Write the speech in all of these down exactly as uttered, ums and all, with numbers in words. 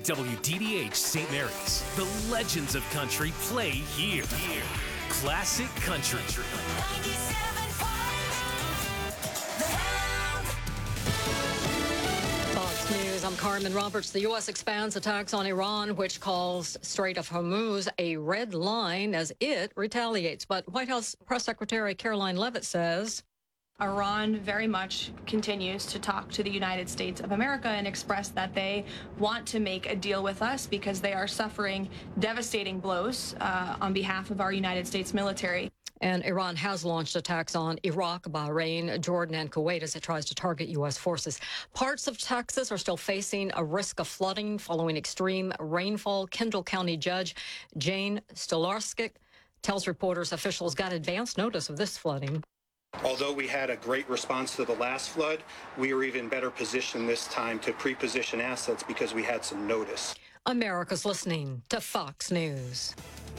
W D D H Saint Mary's. The legends of country play here. Here. Classic Country. Fox News, I'm Carmen Roberts. The U S expands attacks on Iran, which calls Strait of Hormuz a red line as it retaliates. But White House Press Secretary Caroline Leavitt says Iran very much continues to talk to the United States of America and express that they want to make a deal with us because they are suffering devastating blows uh, on behalf of our United States military. And Iran has launched attacks on Iraq, Bahrain, Jordan, and Kuwait as it tries to target U S forces. Parts of Texas are still facing a risk of flooding following extreme rainfall. Kendall County Judge Jane Stolarczyk tells reporters officials got advance notice of this flooding. Although we had a great response to the last flood, we were even better positioned this time to pre-position assets because we had some notice. America's listening to Fox News.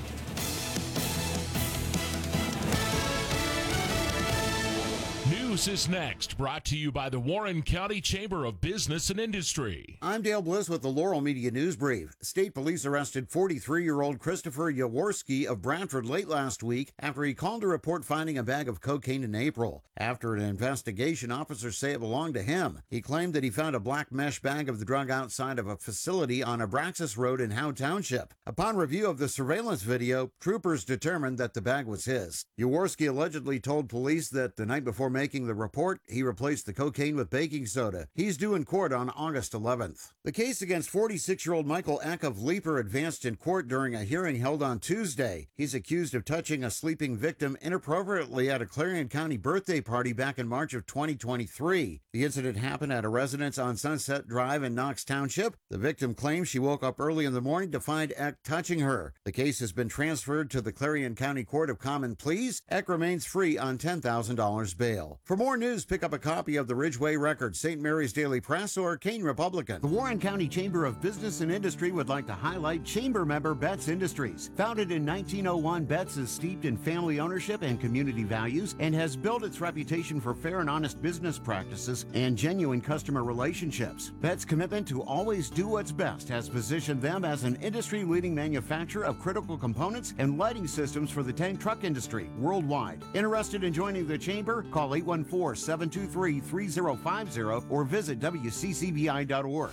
News is next, brought to you by the Warren County Chamber of Business and Industry. I'm Dale Bliss with the Laurel Media News Brief. State police arrested forty-three-year-old Christopher Yaworski of Brantford late last week after he called to report finding a bag of cocaine in April. After an investigation, officers say it belonged to him. He claimed that he found a black mesh bag of the drug outside of a facility on Abraxas Road in Howe Township. Upon review of the surveillance video, troopers determined that the bag was his. Yaworski allegedly told police that the night before making the report, he replaced the cocaine with baking soda. He's due in court on August eleventh. The case against forty-six-year-old Michael Eck of Leaper advanced in court during a hearing held on Tuesday. He's accused of touching a sleeping victim inappropriately at a Clarion County birthday party back in March of twenty twenty-three. The incident happened at a residence on Sunset Drive in Knox Township. The victim claims she woke up early in the morning to find Eck touching her. The case has been transferred to the Clarion County Court of Common Pleas. Eck remains free on ten thousand dollars bail. For more news, pick up a copy of the Ridgeway Record, Saint Mary's Daily Press, or Kane Republican. The Warren County Chamber of Business and Industry would like to highlight chamber member Betts Industries. Founded in nineteen oh one, Betts is steeped in family ownership and community values and has built its reputation for fair and honest business practices and genuine customer relationships. Betts' commitment to always do what's best has positioned them as an industry-leading manufacturer of critical components and lighting systems for the tank truck industry worldwide. Interested in joining the chamber? Call eight one four, seven two three, three zero five zero or visit W C C B I dot org.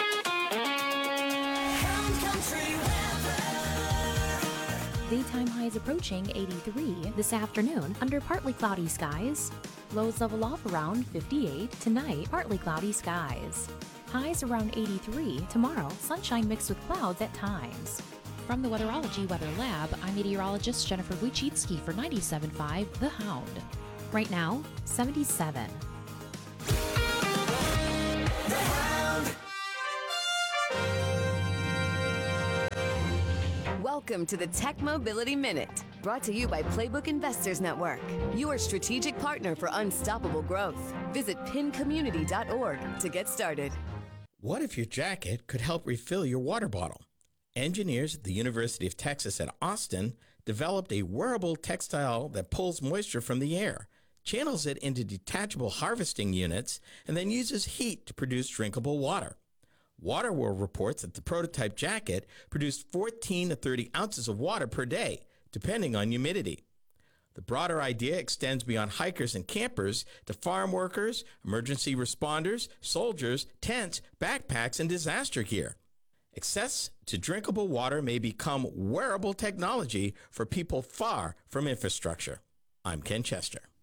Daytime highs approaching eighty-three this afternoon under partly cloudy skies. Lows level off around fifty-eight. Tonight, partly cloudy skies. Highs around eighty-three. Tomorrow, sunshine mixed with clouds at times. From the Weatherology Weather Lab, I'm meteorologist Jennifer Wojcicki for ninety-seven point five The Hound. Right now, seventy-seven. Welcome to the Tech Mobility Minute, brought to you by Playbook Investors Network, your strategic partner for unstoppable growth. Visit pin community dot org to get started. What if your jacket could help refill your water bottle? Engineers at the University of Texas at Austin developed a wearable textile that pulls moisture from the air, channels it into detachable harvesting units, and then uses heat to produce drinkable water. WaterWorld reports that the prototype jacket produced fourteen to thirty ounces of water per day, depending on humidity. The broader idea extends beyond hikers and campers to farm workers, emergency responders, soldiers, tents, backpacks, and disaster gear. Access to drinkable water may become wearable technology for people far from infrastructure. I'm Ken Chester.